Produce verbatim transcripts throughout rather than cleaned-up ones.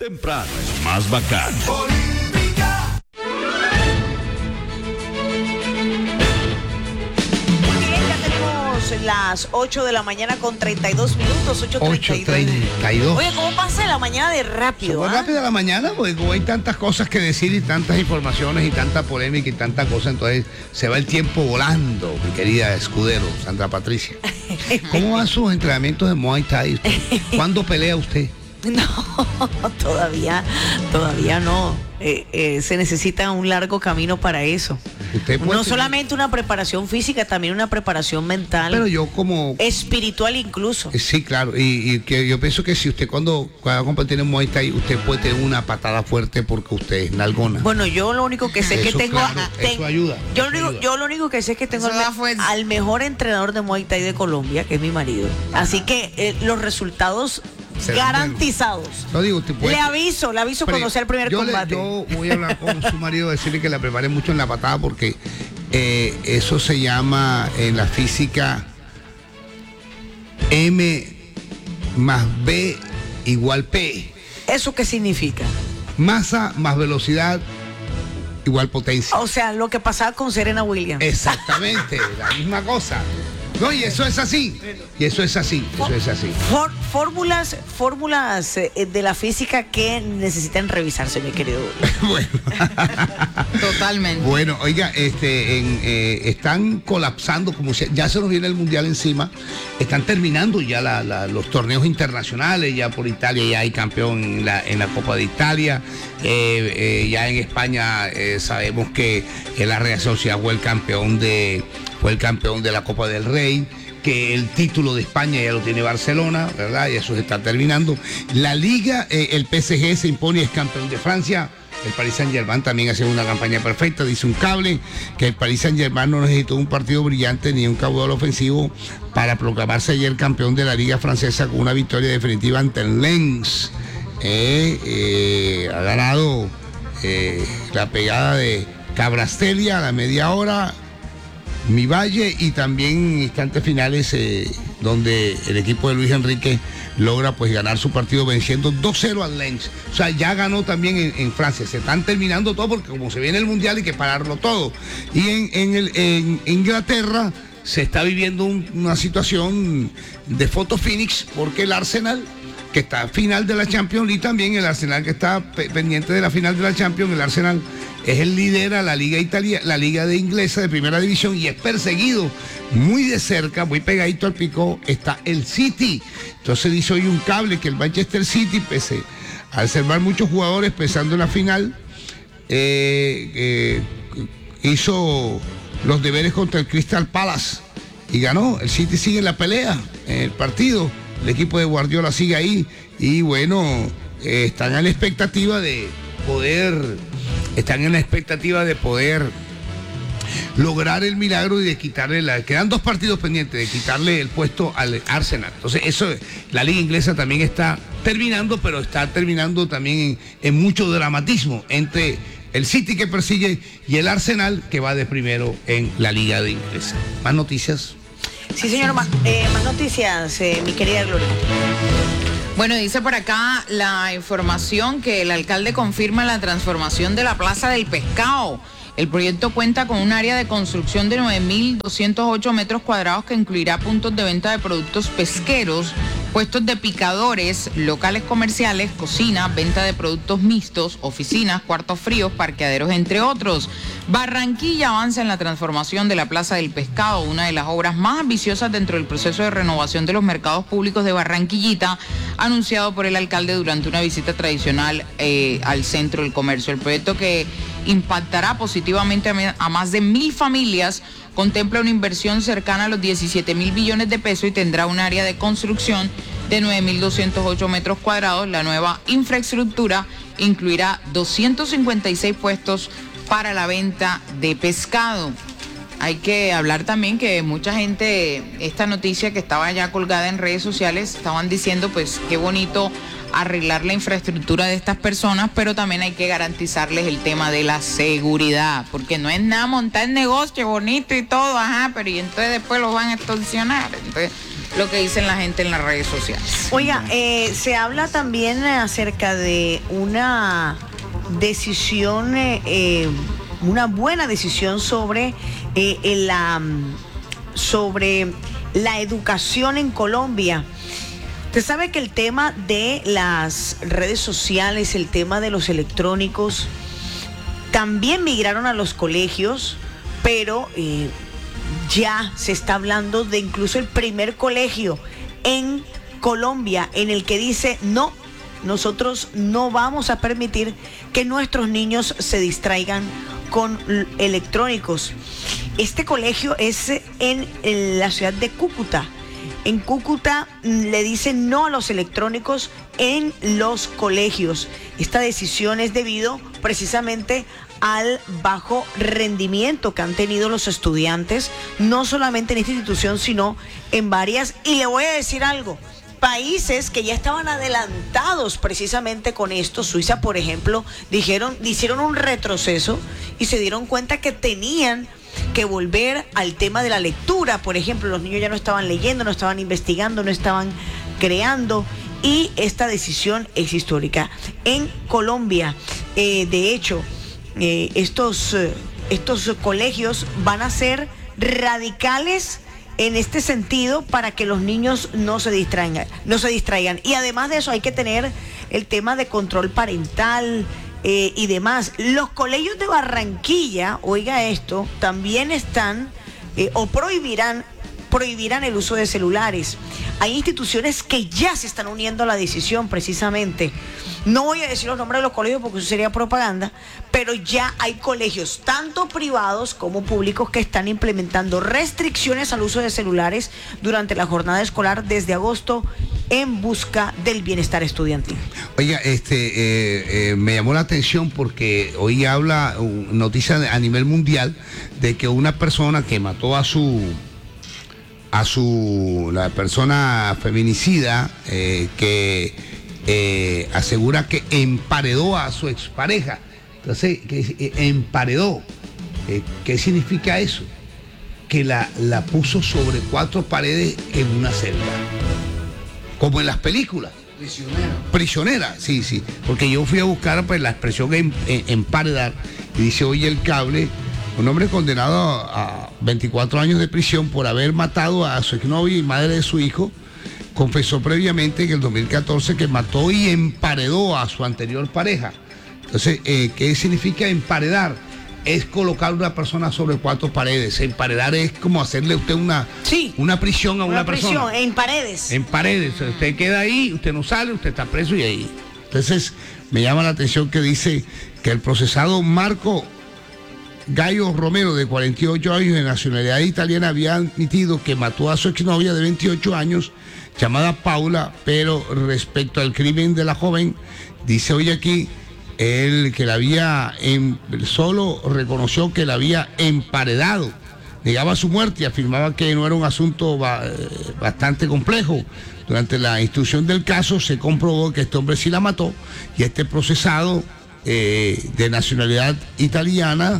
Temprano es más bacán. Las ocho de la mañana con treinta y dos minutos, ocho treinta y dos. Oye, ¿cómo pasa la mañana de rápido? Muy ¿eh? rápido la mañana, porque como hay tantas cosas que decir y tantas informaciones y tanta polémica y tanta cosa, entonces se va el tiempo volando, mi querida escudero, Sandra Patricia. ¿Cómo van sus entrenamientos de Muay Thai usted? ¿Cuándo pelea usted? No, todavía, todavía no. Eh, eh, se necesita un largo camino para eso. Usted puede no tener... solamente una preparación física, también una preparación mental. Pero yo como... espiritual incluso. Sí, claro. Y, y que yo pienso que si usted cuando, cuando competir en Muay Thai, usted puede tener una patada fuerte porque usted es nalgona. Bueno, yo lo único que sé es que Eso, tengo... claro, ten, eso ayuda. Yo, eso lo único, ayuda. yo lo único que sé es que tengo Eso al, da fuerza. al mejor entrenador de Muay Thai de Colombia, que es mi marido. Así que eh, los resultados... Será garantizados. No digo, usted puede... Le aviso, le aviso Pero cuando sea el primer yo combate. Le, yo voy a hablar con su marido, decirle que la prepare mucho en la patada porque eh, eso se llama en la física M más B igual P. ¿Eso qué significa? Masa más velocidad igual potencia. O sea, lo que pasaba con Serena Williams. Exactamente, la misma cosa. No, y eso es así. Y eso es así, eso es así. For, fórmulas, fórmulas eh, de la física que necesitan revisarse, mi querido. Bueno. Totalmente. Bueno, oiga, este, en, eh, están colapsando, como se, ya se nos viene el mundial encima, están terminando ya la, la, los torneos internacionales, ya por Italia ya hay campeón en la, en la Copa de Italia, eh, eh, ya en España eh, sabemos que la Real Sociedad fue el campeón de, fue el campeón de la Copa del Rey, que el título de España ya lo tiene Barcelona, ¿verdad? Y eso se está terminando. La Liga, eh, el P S G se impone, es campeón de Francia. El Paris Saint-Germain también hace una campaña perfecta, dice un cable, que el Paris Saint-Germain no necesitó un partido brillante ni un caudal ofensivo para proclamarse ayer campeón de la Liga Francesa con una victoria definitiva ante el Lens. Eh, eh, ha ganado eh, la pegada de Cabrastelia a la media hora, Mi Valle, y también en instantes finales eh, donde el equipo de Luis Enrique logra pues ganar su partido venciendo dos cero al Lens. O sea, ya ganó también en, en Francia. Se están terminando todo porque como se viene el Mundial hay que pararlo todo. Y en, en, el, en Inglaterra se está viviendo un, una situación de foto Phoenix porque el Arsenal, que está final de la Champions League, también el Arsenal que está pe- pendiente de la final de la Champions, el Arsenal es el líder a la liga Italia, la liga de inglesa de primera división y es perseguido muy de cerca, muy pegadito al pico, está el City. Entonces dice hoy un cable que el Manchester City, pese a observar muchos jugadores pesando en la final, eh, eh, hizo los deberes contra el Crystal Palace y ganó. El City sigue en la pelea, en el partido. El equipo de Guardiola sigue ahí y bueno, eh, están a la expectativa de poder, están en la expectativa de poder lograr el milagro y de quitarle la, quedan dos partidos pendientes, de quitarle el puesto al Arsenal. Entonces eso, la liga inglesa también está terminando, pero está terminando también en, en mucho dramatismo entre el City que persigue y el Arsenal que va de primero en la liga de inglesa. Más noticias. Sí, señor, más, eh, más noticias, eh, mi querida Gloria. Bueno, dice por acá la información que el alcalde confirma la transformación de la Plaza del Pescado. El proyecto cuenta con un área de construcción de nueve mil doscientos ocho metros cuadrados que incluirá puntos de venta de productos pesqueros, puestos de picadores, locales comerciales, cocina, venta de productos mixtos, oficinas, cuartos fríos, parqueaderos, entre otros. Barranquilla avanza en la transformación de la Plaza del Pescado, una de las obras más ambiciosas dentro del proceso de renovación de los mercados públicos de Barranquillita, anunciado por el alcalde durante una visita tradicional eh, al centro del comercio. El proyecto, que impactará positivamente a, a más de mil familias, contempla una inversión cercana a los diecisiete mil billones de pesos y tendrá un área de construcción de nueve mil doscientos ocho metros cuadrados. La nueva infraestructura incluirá doscientos cincuenta y seis puestos para la venta de pescado. Hay que hablar también que mucha gente, esta noticia que estaba ya colgada en redes sociales, estaban diciendo pues qué bonito arreglar la infraestructura de estas personas, pero también hay que garantizarles el tema de la seguridad, porque no es nada montar negocio bonito y todo, ajá, pero y entonces después los van a extorsionar. Entonces, lo que dicen la gente en las redes sociales. Oiga, eh, se habla también acerca de una decisión, eh, eh, una buena decisión sobre eh, la, sobre la educación en Colombia. Usted sabe que el tema de las redes sociales, el tema de los electrónicos, también migraron a los colegios, pero eh, ya se está hablando de incluso el primer colegio en Colombia en el que dice no, nosotros no vamos a permitir que nuestros niños se distraigan con electrónicos. Este colegio es en, en la ciudad de Cúcuta. En Cúcuta le dicen no a los electrónicos en los colegios. Esta decisión es debido precisamente al bajo rendimiento que han tenido los estudiantes, no solamente en esta institución, sino en varias. Y le voy a decir algo, países que ya estaban adelantados precisamente con esto, Suiza, por ejemplo, dijeron, hicieron un retroceso y se dieron cuenta que tenían que volver al tema de la lectura. Por ejemplo, los niños ya no estaban leyendo, no estaban investigando, no estaban creando, y esta decisión es histórica. En Colombia, eh, de hecho, eh, estos, eh, estos colegios van a ser radicales en este sentido para que los niños no se distraigan, no se distraigan. Y además de eso hay que tener el tema de control parental, Eh, y demás. Los colegios de Barranquilla, oiga esto, también están eh, o prohibirán prohibirán el uso de celulares. Hay instituciones que ya se están uniendo a la decisión precisamente. No voy a decir los nombres de los colegios porque eso sería propaganda, pero ya hay colegios, tanto privados como públicos, que están implementando restricciones al uso de celulares durante la jornada escolar desde agosto en busca del bienestar estudiantil. Oiga, este eh, eh, me llamó la atención porque hoy habla uh, noticia a nivel mundial de que una persona que mató a su a su la persona feminicida eh, que eh, asegura que emparedó a su expareja. Entonces, que eh, emparedó. Eh, ¿Qué significa eso? Que la, la puso sobre cuatro paredes en una celda. Como en las películas. Prisionera. Prisionera, sí, sí. Porque yo fui a buscar pues, la expresión en, en, emparedar. Y dice, oye, el cable, un hombre condenado a veinticuatro años de prisión por haber matado a su exnovia y madre de su hijo, confesó previamente en el dos mil catorce que mató y emparedó a su anterior pareja. Entonces, eh, ¿qué significa emparedar? Es colocar a una persona sobre cuatro paredes. Emparedar es como hacerle a usted una, sí, una prisión a una, una prisión, persona. En paredes. En paredes. Usted queda ahí, usted no sale, usted está preso y ahí. Entonces, me llama la atención que dice que el procesado Marco Gallo Romero, de cuarenta y ocho años, de nacionalidad italiana, había admitido que mató a su exnovia de veintiocho años, llamada Paula, pero respecto al crimen de la joven, dice hoy aquí, él que la había, en, solo reconoció que la había emparedado, negaba su muerte y afirmaba que no era un asunto ba, bastante complejo. Durante la instrucción del caso se comprobó que este hombre sí la mató y este procesado eh, de nacionalidad italiana,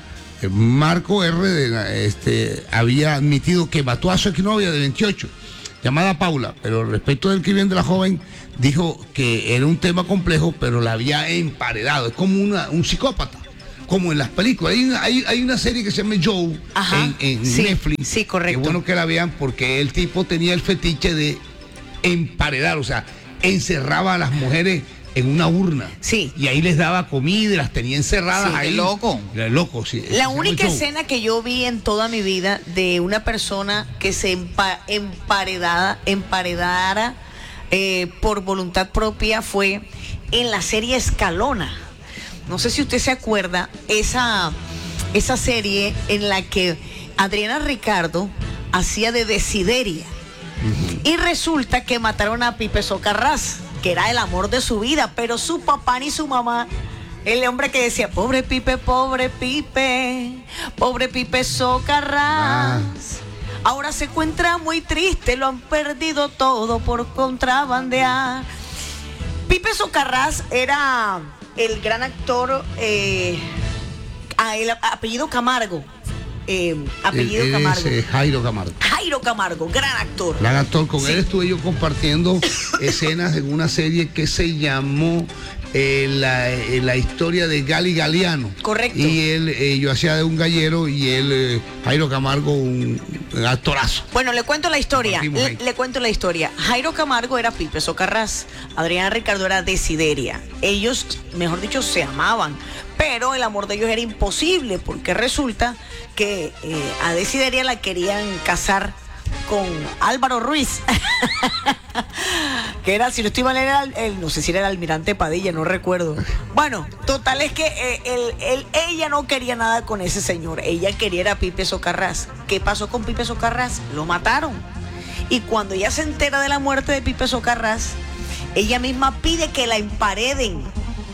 Marco R., de, este, había admitido que mató a su exnovia de veintiocho, llamada Paula, pero respecto del crimen de la joven, dijo que era un tema complejo, pero la había emparedado. Es como una, un psicópata, como en las películas. Hay una, hay, hay una serie que se llama Joe. Ajá, en, en sí, Netflix. Sí, correcto. Qué bueno que la vean porque el tipo tenía el fetiche de emparedar, o sea, encerraba a las mujeres en una urna. Sí. Y ahí les daba comida y las tenía encerradas sí, ahí. Loco. Loco, sí. La única escena que yo vi en toda mi vida de una persona que se empa emparedada, emparedara eh, por voluntad propia fue en la serie Escalona. No sé si usted se acuerda, esa, esa serie en la que Adriana Ricardo hacía de Desideria. Uh-huh. Y resulta que mataron a Pipe Socarrás, que era el amor de su vida, pero su papá ni su mamá, el hombre que decía, pobre Pipe, pobre Pipe, pobre Pipe Socarrás, ah. ahora se encuentra muy triste, lo han perdido todo por contrabandear. Pipe Socarrás era el gran actor, eh, el apellido Camargo, eh, apellido Él Camargo. Es, eh, Jairo Camargo. Jairo Camargo, gran actor. Gran actor. Con Sí. él estuve yo compartiendo escenas en una serie que se llamó eh, la, eh, la historia de Gali Galiano. Correcto. Y él, eh, yo hacía de un gallero y él, eh, Jairo Camargo, un, un actorazo. Bueno, le cuento la historia. Compartimos ahí. Le, le cuento la historia. Jairo Camargo era Pipe Socarrás. Adriana Ricardo era Desideria. Ellos, mejor dicho, se amaban. Pero el amor de ellos era imposible porque resulta que eh, a Desideria la querían casar con Álvaro Ruiz. Que era, si no estoy mal, era el, el- no sé si era el almirante Padilla, no recuerdo. Bueno, total es que eh, el- el- ella no quería nada con ese señor. Ella quería era a Pipe Socarrás. ¿Qué pasó con Pipe Socarrás? Lo mataron. Y cuando ella se entera de la muerte de Pipe Socarrás, ella misma pide que la empareden.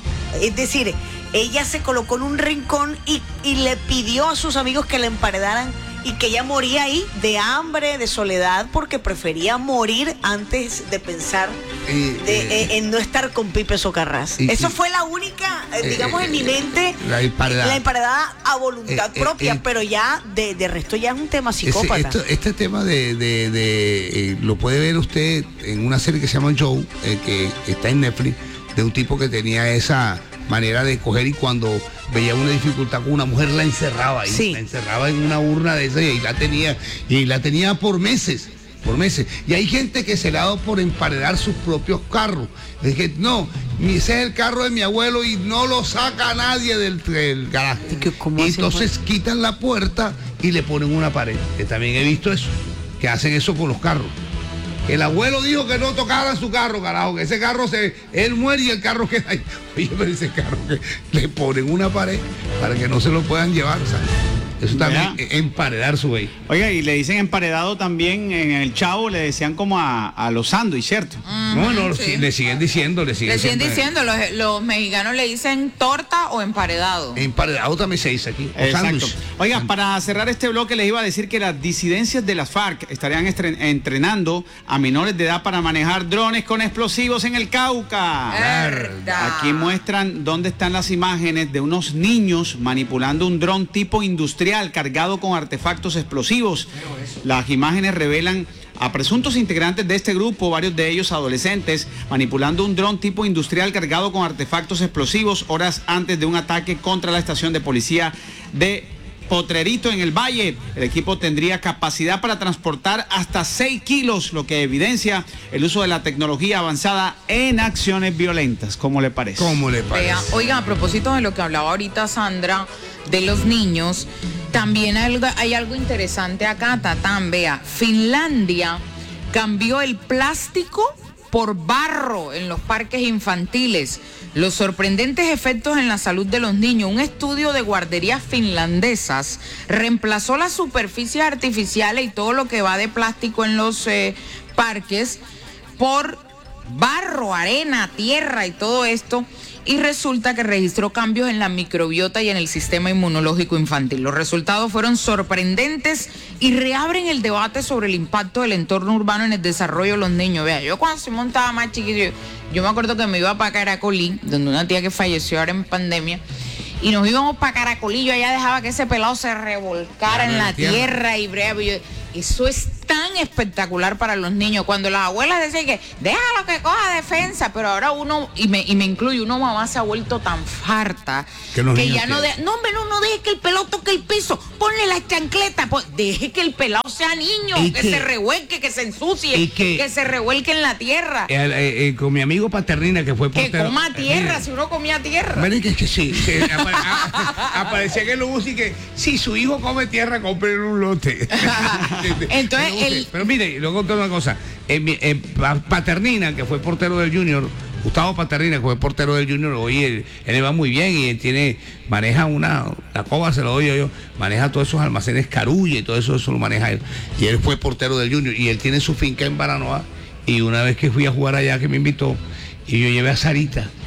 Es decir, ella se colocó en un rincón y, y le pidió a sus amigos que la emparedaran y que ella moría ahí de hambre, de soledad, porque prefería morir antes de pensar Y, de- eh, eh, en no estar con Pipe Socarrás. y- Eso y- fue la única, eh, eh, digamos, en mi eh, mente, la emparedada. la emparedada a voluntad Eh, eh, propia, eh, pero ya de, de resto ya es un tema Ese- psicópata. esto- este tema de, de- de, eh, lo puede ver usted en una serie que se llama Joe, eh, que está en Netflix, de un tipo que tenía esa manera de coger y cuando veía una dificultad con una mujer la encerraba ahí, Sí. la encerraba en una urna de esa y ahí la tenía, y la tenía por meses. Por meses. Y hay gente que se le ha dado por emparedar sus propios carros. Es que no, mi- ese es el carro de mi abuelo y no lo saca nadie del, del garaje. ¿Y que cómo Y hacen, entonces quitan la puerta y le ponen una pared. Que también he visto eso, que hacen eso con los carros. El abuelo dijo que no tocara su carro, carajo, que ese carro se, él muere y el carro queda ahí. Oye, pero ese carro que le ponen una pared para que no se lo puedan llevar, ¿sabes? Eso también Vea. es emparedar su vehículo. Oiga, y le dicen emparedado también en el Chavo, le decían como a, a los sándwiches, ¿cierto? No, no, sí. sí, le siguen diciendo, le siguen, Le siguen siempre- diciendo, los, los mexicanos le dicen torta o emparedado. Emparedado también se dice aquí. O Exacto. sándwich. Oiga, para cerrar este bloque les iba a decir que las disidencias de las FARC estarían estre- entrenando a menores de edad para manejar drones con explosivos en el Cauca. Verdad. Aquí muestran dónde están las imágenes de unos niños manipulando un dron tipo industrial cargado con artefactos explosivos. Las imágenes revelan a presuntos integrantes de este grupo, varios de ellos adolescentes, manipulando un dron tipo industrial cargado con artefactos explosivos horas antes de un ataque contra la estación de policía de Potrerito en el Valle. El equipo tendría capacidad para transportar hasta seis kilos, lo que evidencia el uso de la tecnología avanzada en acciones violentas. ¿Cómo le parece? ¿Cómo le parece? Vea, oiga, a propósito de lo que hablaba ahorita Sandra, de los niños, también hay algo, hay algo interesante acá, Tatán. Vea, Finlandia cambió el plástico por barro en los parques infantiles. Los sorprendentes efectos en la salud de los niños. Un estudio de guarderías finlandesas reemplazó las superficies artificiales y todo lo que va de plástico en los eh, parques por barro, arena, tierra y todo esto. Y resulta que registró cambios en la microbiota y en el sistema inmunológico infantil. Los resultados fueron sorprendentes y reabren el debate sobre el impacto del entorno urbano en el desarrollo de los niños. Vea, yo cuando se montaba más chiquito, yo, yo me acuerdo que me iba para Caracolí, donde una tía que falleció ahora en pandemia, y nos íbamos para Caracolí, yo allá dejaba que ese pelado se revolcara Claro, en la en tierra. tierra y brea, yo- eso es tan espectacular para los niños. Cuando las abuelas decían que déjalo que coja defensa, pero ahora uno, y me, y me incluye, uno mamá se ha vuelto tan farta Que los que niños ya no de, quieren. no, hombre, no, no deje que el pelado toque el piso, ponle la chancleta, pon- deje que el pelado sea niño, Y que, que- se revuelque, que se ensucie, y que- que, se revuelque en la tierra, Eh, eh, eh, con mi amigo Paternina, que fue que portero. coma tierra, Mira, si uno comía tierra. Miren que, que sí, que apa- a- aparecía que lo y que si su hijo come tierra, compren un lote. Entonces, Pero, el- pero mire, luego contar una cosa. En mi- en Pa- Paternina, que fue portero del Junior, Gustavo Paternina, que fue portero del Junior, hoy él, él le va muy bien y él tiene, maneja una, la coba se lo doy yo, maneja todos esos almacenes Carulla y todo eso, eso lo maneja él. Y él fue portero del Junior y él tiene su finca en Baranoa. Y una vez que fui a jugar allá, que me invitó, y yo llevé a Sarita.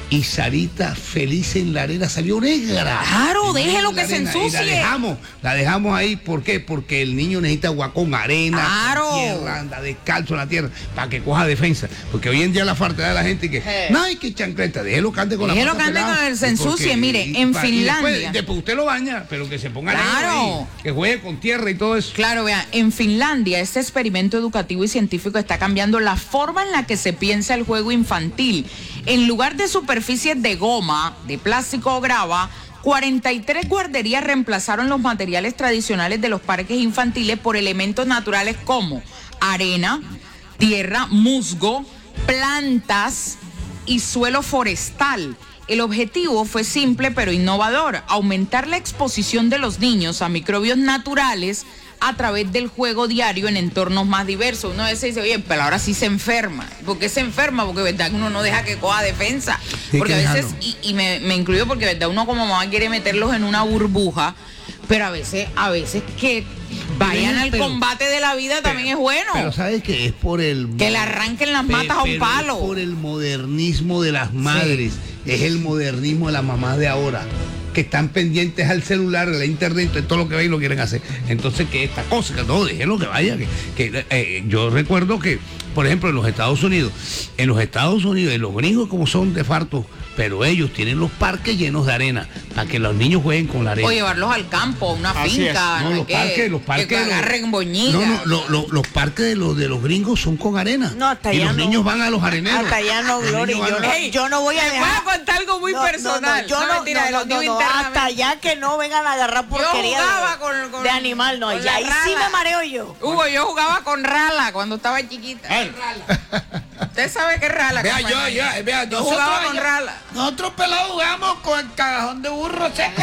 y Sarita feliz en la arena salió negra. Claro, déjelo que la se arena, y ensucie. La dejamos, la dejamos ahí, ¿por qué? Porque el niño necesita agua con arena, Claro. con tierra, anda descalzo en la tierra, para que coja defensa. Porque hoy en día la falta de la gente que, Eh. no hay que chancleta, déjelo que ande con Déjelo la que ande pata con pelada, el- se ensucie, porque- mire, y- en pa- y Finlandia. Después, después usted lo baña, pero que se ponga negro Claro. ahí, que juegue con tierra y todo eso. Claro, vean, en Finlandia este experimento educativo y científico está cambiando la forma en la que se piensa el juego infantil. En lugar de superficies de goma, de plástico o grava, cuarenta y tres guarderías reemplazaron los materiales tradicionales de los parques infantiles por elementos naturales como arena, tierra, musgo, plantas y suelo forestal. El objetivo fue simple pero innovador: aumentar la exposición de los niños a microbios naturales a través del juego diario en entornos más diversos. Uno a veces dice, oye, pero ahora sí se enferma. ¿Por qué se enferma? Porque verdad que uno no deja que coja defensa. Sí, Porque a que veces, dejarlo. y, y me, me incluyo porque verdad uno como mamá quiere meterlos en una burbuja, pero a veces, a veces que vayan al Pero- combate de la vida también es bueno. Pero sabes que es por el Que le arranquen las Pe- matas a un pero palo. es por el modernismo de las madres, es el modernismo de las mamás de ahora, que están pendientes al celular, a la internet, de todo lo que ven y lo quieren hacer. Entonces, que esta cosa, que no, déjenlo que vaya. Que, que, eh, yo recuerdo que, por ejemplo, en los Estados Unidos, en los Estados Unidos, en los gringos como son de farto, pero ellos tienen los parques llenos de arena, para que los niños jueguen con la arena. O llevarlos al campo, a una Así finca, es. No, no sé los qué, parques, los parques. que los- agarren boñigas. No, no, lo- lo- los parques de los de los gringos son con arena. No, hasta y allá los no. niños van a los areneros. Hasta allá no, Los Gloria. niños Yo van no, a- yo no voy a Les voy dejar. a contar algo muy No, no, personal. no, yo No, no, mentira, no, lo no, digo no, no, internamente. hasta allá que no vengan a agarrar porquería jugaba de, con- con- de animal, no. con Ya la ahí sí rala. me mareo yo. Hugo, yo jugaba con Rala cuando estaba chiquita. Ay. Usted sabe qué es Rala. Vea, yo, compañero. yo, vea, Yo nosotros jugaba allá- con Rala. Nosotros pelados jugamos con el cagajón de burro seco.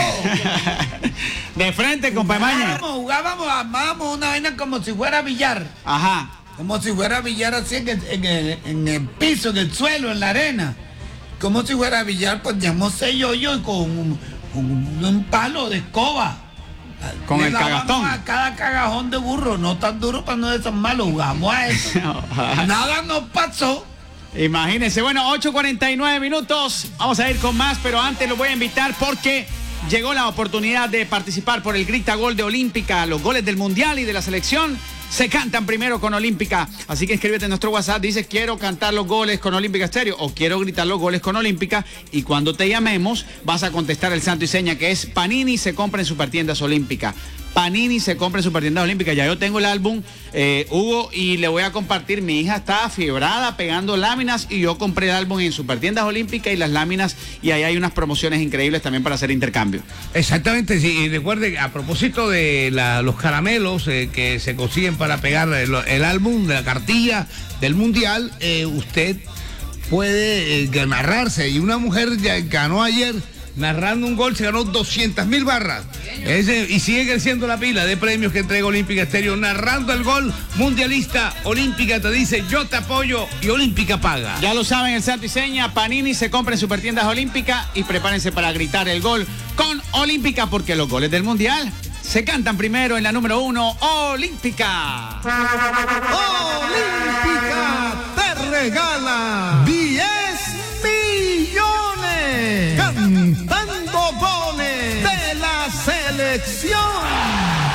De frente, compa Maña. Jugábamos, jugábamos, armábamos una vaina como si fuera billar. Ajá. Como si fuera billar así en el, en el- en el piso, en el suelo, en la arena. Como si fuera billar, pues llamamos seis hoyos con un, con un palo de escoba. Con Le el dábamos cagastón. a cada cagajón de burro, no tan duro para no ser malo, jugamos a eso. Nada nos pasó. Imagínense, bueno, ocho cuarenta y nueve minutos. Vamos a ir con más, pero antes los voy a invitar porque llegó la oportunidad de participar por el Grita Gol de Olímpica. Los goles del Mundial y de la selección se cantan primero con Olímpica. Así que escríbete en nuestro WhatsApp, dices quiero cantar los goles con Olímpica Estéreo o quiero gritar los goles con Olímpica, y cuando te llamemos vas a contestar el santo y seña, que es Panini se compra en Supertiendas Olímpica. Panini se compra en Supertiendas Olímpica. Ya yo tengo el álbum, eh, Hugo, y le voy a compartir. Mi hija está fiebrada pegando láminas y yo compré el álbum en Supertiendas Olímpica y las láminas, y ahí hay unas promociones increíbles también para hacer intercambio. Exactamente, sí. Y recuerde, a propósito de la- los caramelos eh, que se consiguen para pegar el, el álbum, de la cartilla del Mundial, eh, usted puede eh, narrarse. Y una mujer ya ganó ayer narrando un gol, se ganó doscientas mil barras. Ese, y sigue creciendo la pila de premios que entrega Olímpica Estéreo, narrando el gol mundialista. Olímpica te dice, yo te apoyo, y Olímpica paga. Ya lo saben, el santo y seña, Panini se compra en Supertiendas Olímpica, y prepárense para gritar el gol con Olímpica, porque los goles del Mundial se cantan primero en la número uno, Olímpica.